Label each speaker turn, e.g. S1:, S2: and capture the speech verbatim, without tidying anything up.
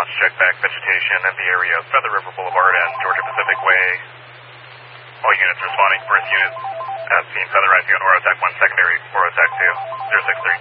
S1: response, check back vegetation in the area of Feather River Boulevard and Georgia Pacific Way. All units responding, first unit at scene Feather Rising on Orotac one, secondary Orotac two, zero six three.